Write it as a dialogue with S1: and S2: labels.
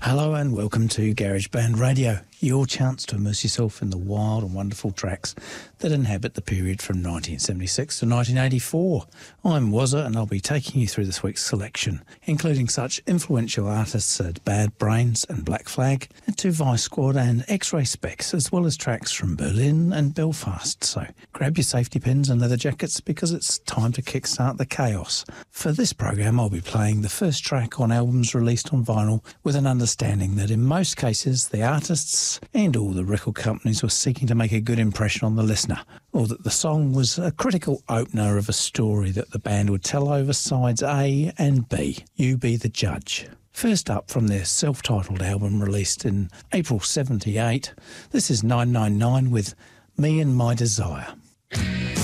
S1: Hello and welcome to Garage Band Radio, your chance to immerse yourself in the wild and wonderful tracks that inhabit the period from 1976 to 1984. I'm Wazza and I'll be taking you through this week's selection, including such influential artists as Bad Brains and Black Flag, and to Vice Squad and X-Ray Specs, as well as tracks from Berlin and Belfast. So grab your safety pins and leather jackets because it's time to kickstart the chaos. For this program I'll be playing the first track on albums released on vinyl with an understanding that in most cases the artists and all the record companies were seeking to make a good impression on the listener, or that the song was a critical opener of a story that the band would tell over sides A and B. You be the judge. First up, from their self-titled album released in April 78, this is 999 with Me and My Desire.